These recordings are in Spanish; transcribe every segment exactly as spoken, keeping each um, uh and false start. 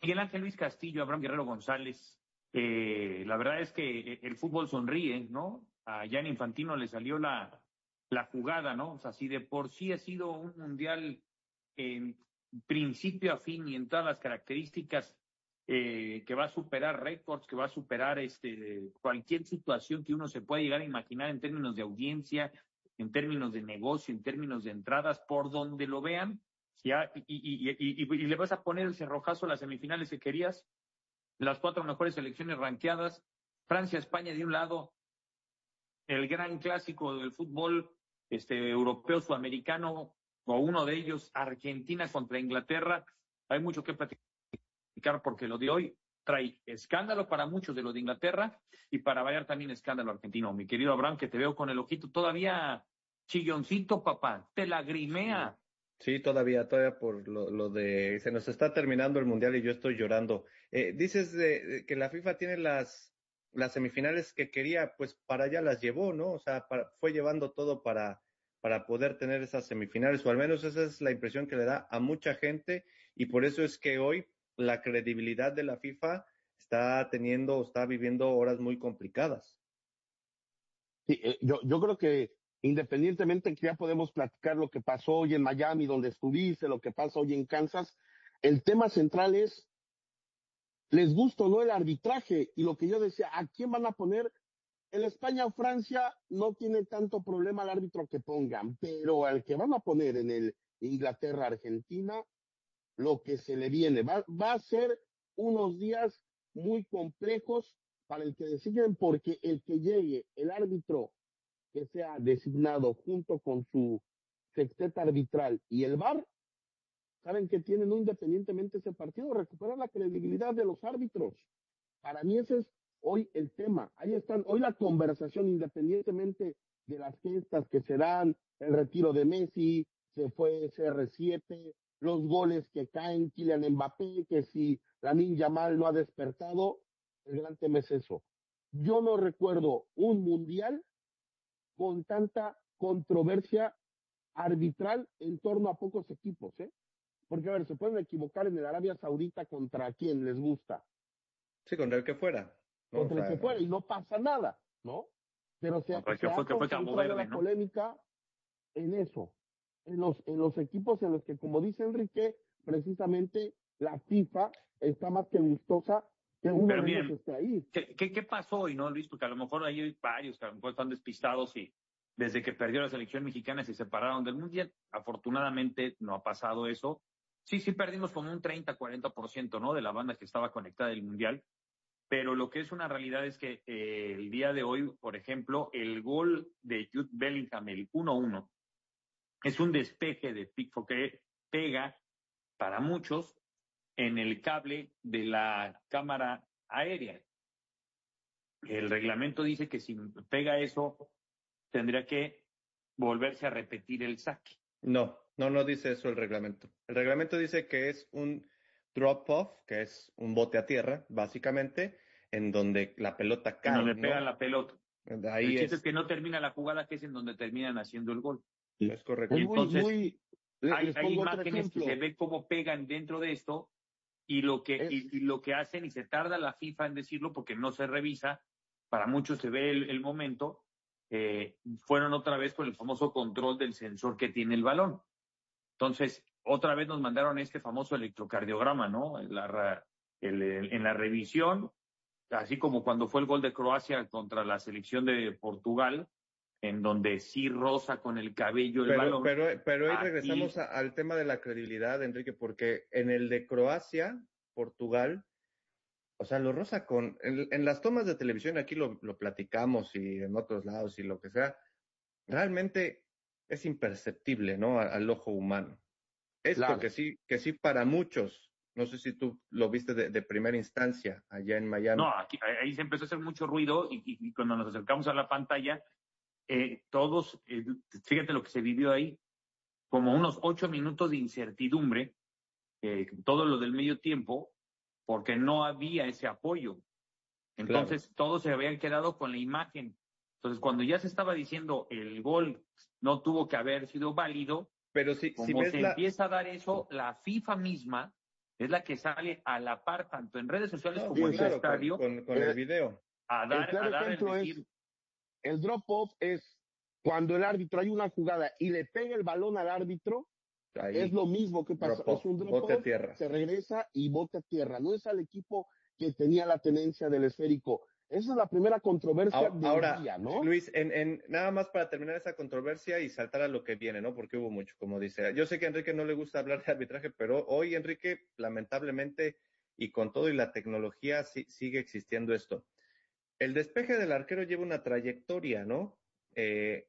Miguel Ángel Luis Castillo, Abraham Guerrero González, eh, la verdad es que el fútbol sonríe, ¿no? A Gianni Infantino le salió la, la jugada, ¿no? O sea, si de por sí ha sido un mundial en principio a fin y en todas las características eh, que va a superar récords, que va a superar este cualquier situación que uno se pueda llegar a imaginar en términos de audiencia, en términos de negocio, en términos de entradas, por donde lo vean, ya, y, y, y, y, y le vas a poner el cerrojazo a las semifinales que querías, las cuatro mejores selecciones ranqueadas, Francia, España de un lado, el gran clásico del fútbol este, europeo, sudamericano, o uno de ellos, Argentina contra Inglaterra. Hay mucho que platicar porque lo de hoy trae escándalo para muchos de lo de Inglaterra y para variar también escándalo argentino. Mi querido Abraham, que te veo con el ojito todavía chilloncito, papá, te lagrimea. Sí, todavía, todavía por lo, lo de, se nos está terminando el mundial y yo estoy llorando. Eh, dices de, de que la FIFA tiene las, las semifinales que quería, pues para allá las llevó, ¿no? O sea, para, fue llevando todo para, para poder tener esas semifinales, o al menos esa es la impresión que le da a mucha gente, y por eso es que hoy la credibilidad de la FIFA está teniendo, está viviendo horas muy complicadas. Sí, eh, yo, yo creo que independientemente que ya podemos platicar lo que pasó hoy en Miami, donde estuviste, lo que pasa hoy en Kansas, el tema central es, les gusta o no el arbitraje, y lo que yo decía, ¿a quién van a poner? En España o Francia no tiene tanto problema el árbitro que pongan, pero al que van a poner en el Inglaterra-Argentina, lo que se le viene, va, va a ser unos días muy complejos para el que deciden, porque el que llegue, el árbitro que sea designado junto con su sexteta arbitral y el V A R, saben que tienen, no independientemente ese partido, recuperar la credibilidad de los árbitros. Para mí ese es hoy el tema. Ahí están, hoy la conversación, independientemente de las gestas que serán, el retiro de Messi, se fue C R siete, los goles que caen, Kylian Mbappé, que si Lamine Yamal no ha despertado, el gran tema es eso. Yo no recuerdo un mundial con tanta controversia arbitral en torno a pocos equipos, ¿eh? Porque, a ver, se pueden equivocar en el Arabia Saudita contra quien les gusta. Sí, contra el que fuera, ¿no? Contra O el sea, que fuera, y no pasa nada, ¿no? Pero se, Contra el se que ha fue, que fue Cabo concentrado Verde, la ¿no? polémica en eso, en los, en los equipos en los que, como dice Enrique, precisamente la FIFA está más que gustosa que uno Pero de ellos miren, esté ahí. ¿qué, qué, ¿qué pasó hoy, no, Luis? Porque a lo mejor hay varios que a lo mejor están despistados y desde que perdió la selección mexicana se separaron del Mundial. Afortunadamente no ha pasado eso. Sí, sí perdimos como un treinta, cuarenta por ciento, ¿no? De la banda que estaba conectada del Mundial. Pero lo que es una realidad es que eh, el día de hoy, por ejemplo, el gol de Jude Bellingham, el uno uno, es un despeje de Pickford que pega para muchos en el cable de la cámara aérea. El reglamento dice que si pega eso, tendría que volverse a repetir el saque. no, no, no dice eso el reglamento. El reglamento dice que es un drop-off, que es un bote a tierra, básicamente, en donde la pelota En cae, donde pega ¿no? la pelota. Ahí El chiste es es, que no termina la jugada, que es en donde terminan haciendo el gol. es Y correcto. Es muy, entonces muy, le- hay, les hay pongo otro imágenes que ejemplo. se ve cómo pegan dentro de esto y lo que Es, y, y lo que hacen, y se tarda la FIFA en decirlo porque no se revisa, para muchos se ve el, el momento, eh, fueron otra vez con el famoso control del sensor que tiene el balón. Entonces, otra vez nos mandaron este famoso electrocardiograma, ¿no? En la, el, el, en la revisión, así como cuando fue el gol de Croacia contra la selección de Portugal, en donde sí roza con el cabello el Pero, balón. pero, pero ahí regresamos Aquí, a- al tema de la credibilidad, Enrique, porque en el de Croacia, Portugal, o sea, lo rosa con, en, en las tomas de televisión, aquí lo, lo platicamos y en otros lados y lo que sea, realmente es imperceptible, ¿no? A- al ojo humano. Esto claro, que sí, que sí para muchos, no sé si tú lo viste de, de primera instancia allá en Miami. no, aquí, ahí se empezó a hacer mucho ruido y, y, y cuando nos acercamos a la pantalla, eh, todos, eh, fíjate lo que se vivió ahí, como unos ocho minutos de incertidumbre, eh, todo lo del medio tiempo, porque no había ese apoyo. Claro. Entonces, todos se habían quedado con la imagen. Entonces, cuando ya se estaba diciendo el gol no tuvo que haber sido válido, Pero si, si como ves se la, empieza a dar eso, la FIFA misma es la que sale a la par, tanto en redes sociales No, como sí, en claro, el estadio, con, con, con Eh, el video. a el dar, claro a dar el ejemplo decir, es, el drop-off es cuando el árbitro hay una jugada y le pega el balón al árbitro, es Ahí, lo mismo que pasa, drop es off, un bote a drop-off, tierra. se regresa y bote a tierra, no es al equipo que tenía la tenencia del esférico. Esa es la primera controversia Ahora, del ahora, día, ¿no? Luis, en, en, nada más para terminar esa controversia y saltar a lo que viene, ¿no? Porque hubo mucho, como dice. Yo sé que a Enrique no le gusta hablar de arbitraje, pero hoy, Enrique, lamentablemente, y con todo y la tecnología, sí, sigue existiendo esto. El despeje del arquero lleva una trayectoria, ¿no? Eh,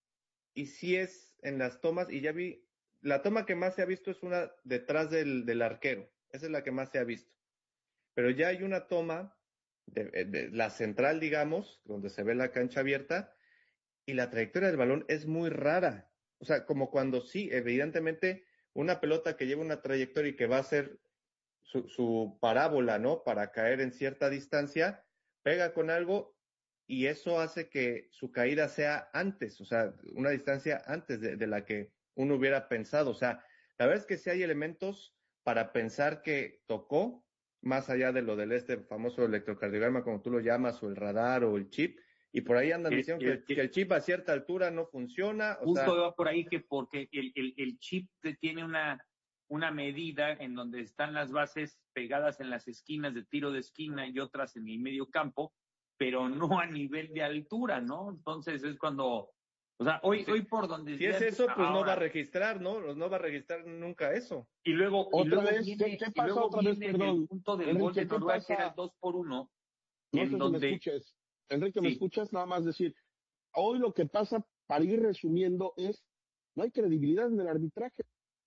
y sí es en las tomas, y ya vi, la toma que más se ha visto es una detrás del, del arquero. Esa es la que más se ha visto. Pero ya hay una toma de, de la central, digamos, donde se ve la cancha abierta, y la trayectoria del balón es muy rara. O sea, como cuando sí, evidentemente, una pelota que lleva una trayectoria y que va a ser su, su parábola, ¿no? Para caer en cierta distancia, pega con algo y eso hace que su caída sea antes, o sea, una distancia antes de, de la que uno hubiera pensado. O sea, la verdad es que sí hay elementos para pensar que tocó, más allá de lo del este famoso electrocardiograma, como tú lo llamas, o el radar o el chip, y por ahí andan que, diciendo que, que, el, que que el chip a cierta altura no funciona, o justo sea, va por ahí que porque el, el, el chip tiene una, una medida en donde están las bases pegadas en las esquinas de tiro de esquina y otras en el medio campo, pero no a nivel de altura, ¿no? Entonces es cuando, o sea, hoy, sí, hoy por donde si es eso, pues ahora, no va a registrar, ¿no? No va a registrar nunca eso. y luego, y Otra luego vez, ¿qué, viene, qué y pasa luego otra vez, viene en el perdón? punto del gol de Enrique, ¿qué Noruega, que era el pasa? dos por uno, No en sé si me donde, escuches. Enrique, ¿me sí, escuchas? Nada más decir, hoy lo que pasa, para ir resumiendo, es, no hay credibilidad en el arbitraje.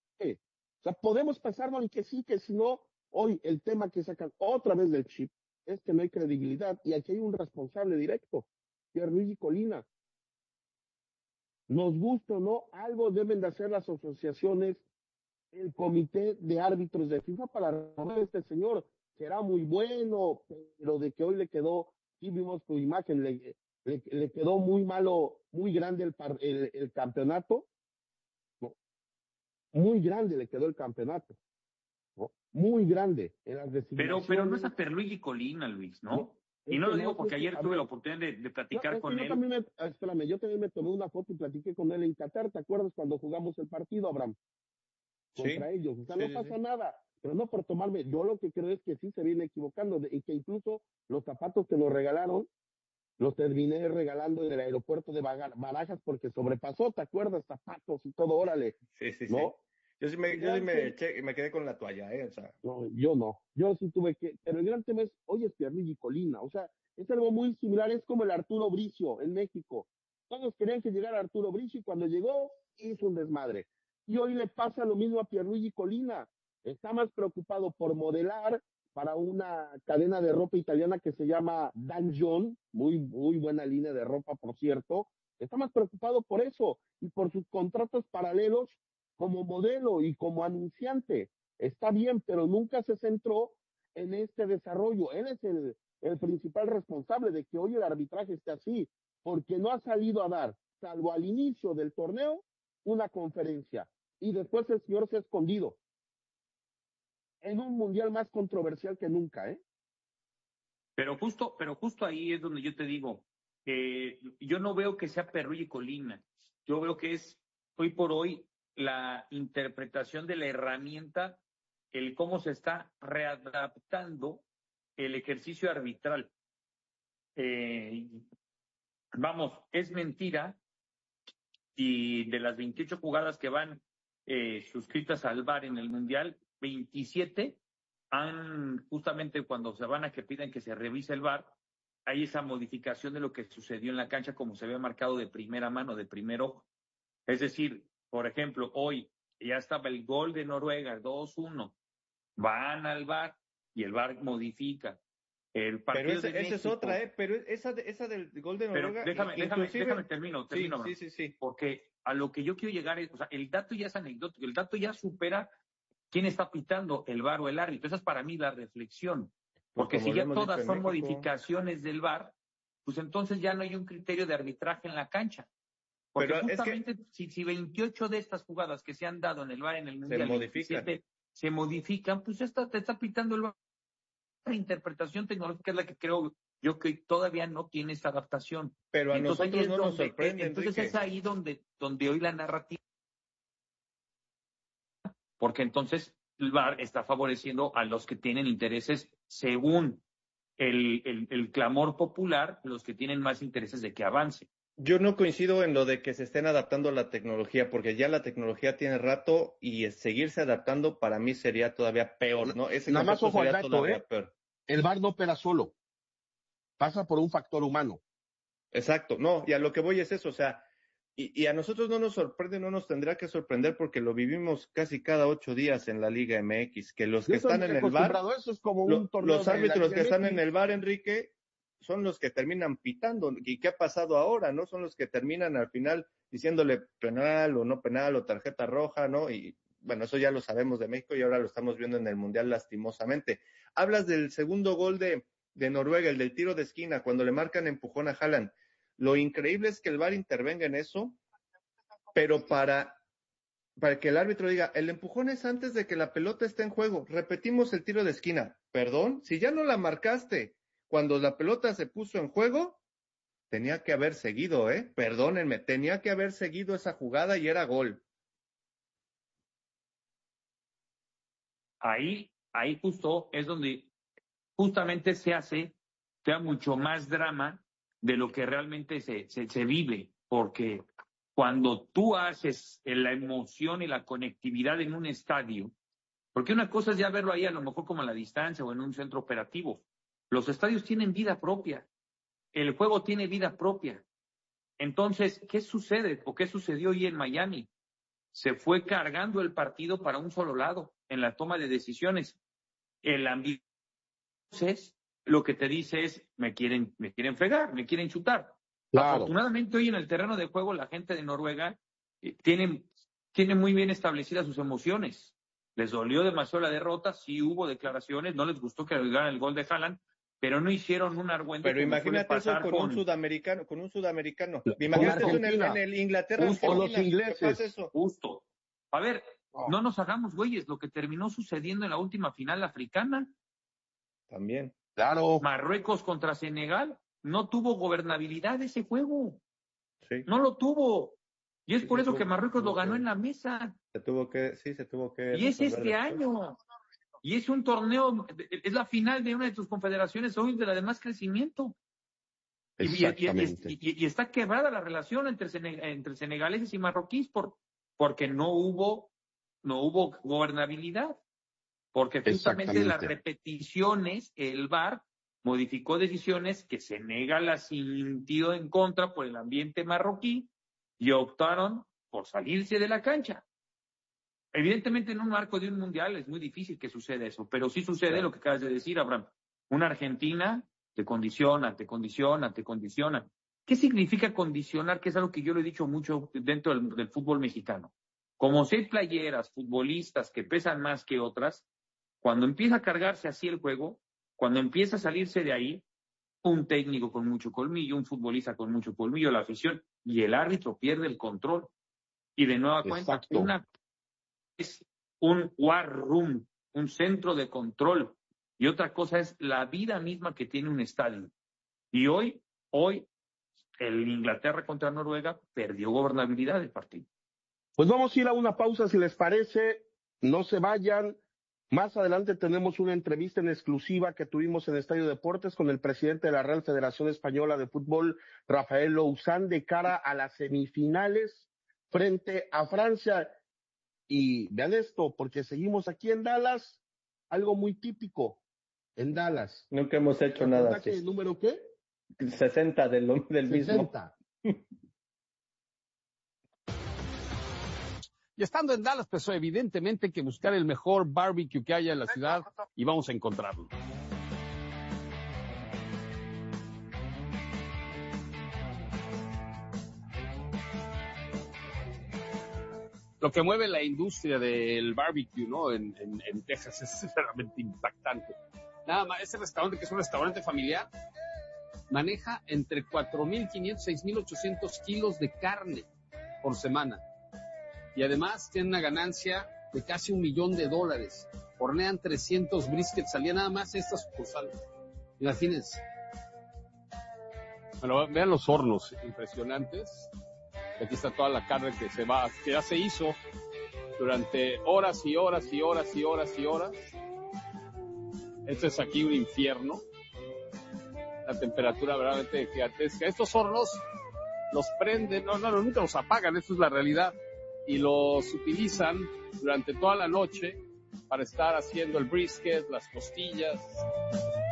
O sea, podemos pensarlo en que sí, que si no, hoy el tema que sacan otra vez del chip es que no hay credibilidad y aquí hay un responsable directo, Pierluigi Colina. Nos gusta o no, algo deben de hacer las asociaciones, el comité de árbitros de FIFA para remover a este señor. Será muy bueno, pero de que hoy le quedó, sí vimos tu imagen, le, le, le quedó muy malo, muy grande el, par, el, el campeonato, ¿no? Muy grande le quedó el campeonato, ¿no? Muy grande en las pero, pero no designaciones, es a Pierluigi Colina, Luis, ¿no? ¿no? Y Es no que lo digo no, porque es que, ayer a tuve la ver, oportunidad de, de no, platicar es que con yo él. también me, espérame, yo también me tomé una foto y platiqué con él en Qatar, ¿te acuerdas cuando jugamos el partido, Abraham? Sí, Contra ellos, o sea, sí, no sí, pasa sí. nada, pero no por tomarme, yo lo que creo es que sí se viene equivocando, de, y que incluso los zapatos que nos regalaron, los terminé regalando en el aeropuerto de Barajas porque sobrepasó, ¿te acuerdas? Zapatos y todo, órale, Sí, sí, sí. ¿no? Yo sí me, El yo sí gran me, tema, eché, me quedé con la toalla, ¿eh? O sea, no, yo no, yo sí tuve que, pero el gran tema es, oye, es Pierluigi Colina, o sea, es algo muy similar, es como el Arturo Bricio en México. Todos querían que llegara Arturo Bricio y cuando llegó hizo un desmadre. Y hoy le pasa lo mismo a Pierluigi Colina. Está más preocupado por modelar para una cadena de ropa italiana que se llama Dan John, muy, muy buena línea de ropa, por cierto. Está más preocupado por eso y por sus contratos paralelos como modelo y como anunciante. Está bien, pero nunca se centró en este desarrollo. Él es el, el principal responsable de que hoy el arbitraje esté así, porque no ha salido a dar, salvo al inicio del torneo, una conferencia. Y después el señor se ha escondido en un mundial más controversial que nunca, ¿eh? Pero justo, pero justo ahí es donde yo te digo, eh, yo no veo que sea Pierluigi Colina, yo veo que es hoy por hoy la interpretación de la herramienta, el cómo se está readaptando el ejercicio arbitral. Eh, vamos, es mentira y de las veintiocho jugadas que van eh, suscritas al V A R en el Mundial, veintisiete han, justamente cuando se van a que piden que se revise el V A R, hay esa modificación de lo que sucedió en la cancha como se ve marcado de primera mano, de primer ojo. Es decir, por ejemplo, hoy ya estaba el gol de Noruega, dos uno, van al V A R y el V A R modifica. El pero partido ese, de esa es México, otra, ¿eh? Pero esa, esa del gol de pero Noruega, déjame, déjame, inclusive, déjame termino, sí, termino, sí, bro. sí, sí. Porque a lo que yo quiero llegar es, o sea, el dato ya es anecdótico, el dato ya supera quién está pitando, el V A R o el árbitro. Esa es para mí la reflexión. Pues Porque como si lo ya hemos dicho todas en son México. modificaciones del V A R, pues entonces ya no hay un criterio de arbitraje en la cancha. Porque Pero es que justamente si, si veintiocho de estas jugadas que se han dado en el V A R en el se Mundial, modifican. veintisiete se modifican, pues ya está, te está pitando el... La interpretación tecnológica es la que creo yo que todavía no tiene esta adaptación. Pero a entonces, nosotros no donde, nos sorprende, entonces Enrique. es ahí donde, donde hoy la narrativa, porque entonces el V A R está favoreciendo a los que tienen intereses según el, el, el clamor popular, los que tienen más intereses de que avance. Yo no coincido en lo de que se estén adaptando a la tecnología, porque ya la tecnología tiene rato y seguirse adaptando para mí sería todavía peor, ¿no? Ese Nada más concepto ojo al sería dato, todavía ¿eh? peor. El V A R no opera solo, pasa por un factor humano. Exacto, no, y a lo que voy es eso, o sea, y, y a nosotros no nos sorprende, no nos tendrá que sorprender porque lo vivimos casi cada ocho días en la Liga M X, que los Yo que estoy están en el V A R, acostumbrado a eso, es como un lo, torneo los de la árbitros Liga que están M X. en el V A R, Enrique, son los que terminan pitando. ¿Y qué ha pasado ahora, no? Son los que terminan al final diciéndole penal o no penal o tarjeta roja, ¿no? Y bueno, eso ya lo sabemos de México y ahora lo estamos viendo en el Mundial lastimosamente. Hablas del segundo gol de, de Noruega, el del tiro de esquina, cuando le marcan empujón a Haaland. Lo increíble es que el V A R intervenga en eso, pero para, para que el árbitro diga, el empujón es antes de que la pelota esté en juego. Repetimos el tiro de esquina. Perdón, si ya no la marcaste cuando la pelota se puso en juego, tenía que haber seguido, ¿eh? Perdónenme, tenía que haber seguido esa jugada y era gol. Ahí, ahí justo es donde justamente se hace, sea mucho más drama de lo que realmente se, se, se vive, porque cuando tú haces la emoción y la conectividad en un estadio, porque una cosa es ya verlo ahí a lo mejor como a la distancia o en un centro operativo, los estadios tienen vida propia, el juego tiene vida propia. Entonces, ¿qué sucede o qué sucedió hoy en Miami? Se fue cargando el partido para un solo lado en la toma de decisiones. El ambiente, entonces, lo que te dice es, me quieren, me quieren fregar, me quieren chutar. Claro. Afortunadamente hoy en el terreno de juego la gente de Noruega eh, tiene, tiene muy bien establecidas sus emociones. Les dolió demasiado la derrota, sí hubo declaraciones, no les gustó que hagan el gol de Haaland, pero no hicieron un argüende. Pero imagínate eso con, con un sudamericano, con un sudamericano. Imagínate eso en el, en el Inglaterra, justo, Argentina, los ingleses. ¿qué pasa eso? Justo. A ver, oh. no nos hagamos güeyes, lo que terminó sucediendo en la última final africana. También. Claro. Marruecos contra Senegal, no tuvo gobernabilidad ese juego. Sí. No lo tuvo. Y es sí, por eso tuvo, que Marruecos lo ganó que, en la mesa. Se tuvo que, sí, se tuvo que. Y es este año. Y es un torneo, es la final de una de tus confederaciones hoy de la de más crecimiento. Exactamente. Y, y, y, y está quebrada la relación entre, entre senegaleses y marroquíes por, porque no hubo, no hubo gobernabilidad. Porque justamente las repeticiones, el V A R modificó decisiones que Senegal sintió en contra por el ambiente marroquí y optaron por salirse de la cancha. Evidentemente en un marco de un mundial es muy difícil que suceda eso, pero sí sucede claro. Lo que acabas de decir, Abraham. Una Argentina te condiciona, te condiciona, te condiciona. ¿Qué significa condicionar? Que es algo que yo lo he dicho mucho dentro del, del fútbol mexicano. Como si hay playeras, futbolistas que pesan más que otras, cuando empieza a cargarse así el juego, cuando empieza a salirse de ahí, un técnico con mucho colmillo, un futbolista con mucho colmillo, la afición, y el árbitro pierde el control. Y de nueva cuenta, Exacto. una es un war room, un centro de control, y otra cosa es la vida misma que tiene un estadio. Y hoy, hoy, el Inglaterra contra Noruega perdió gobernabilidad del partido. Pues vamos a ir a una pausa, si les parece, no se vayan. Más adelante tenemos una entrevista en exclusiva que tuvimos en Estadio Deportes con el presidente de la Real Federación Española de Fútbol, Rafael Louzán, de cara a las semifinales frente a Francia. Y vean esto, porque seguimos aquí en Dallas, algo muy típico en Dallas. Nunca hemos hecho nada así. ¿El número qué? sesenta del, del sesenta. mismo. Y estando en Dallas, pues evidentemente hay que buscar el mejor barbecue que haya en la ciudad y vamos a encontrarlo. Lo que mueve la industria del barbecue, ¿no? En, en, en Texas es realmente impactante. Nada más, ese restaurante, que es un restaurante familiar, maneja entre cuatro mil quinientos, seis mil ochocientos kilos de carne por semana. Y además tiene una ganancia de casi un millón de dólares. Hornean trescientos briskets, salía nada más esta sucursal. Imagínense. Bueno, vean los hornos impresionantes. Aquí está toda la carne que se va, que ya se hizo durante horas y horas y horas y horas y horas. Esto es aquí un infierno. La temperatura verdaderamente gigantesca. Estos hornos los prenden, no, no, nunca los apagan, esto es la realidad. Y los utilizan durante toda la noche para estar haciendo el brisket, las costillas.